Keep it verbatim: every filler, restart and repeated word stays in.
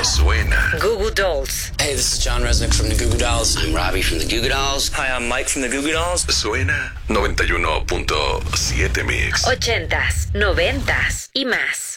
Suena. Goo Goo Dolls. Hey, this is John Resnick from the Goo Goo Dolls. I'm Robbie from the Goo Goo Dolls. Hi, I'm Mike from the Goo Goo Dolls. Suena noventa y uno punto siete Mix. Ochentas, noventas y más.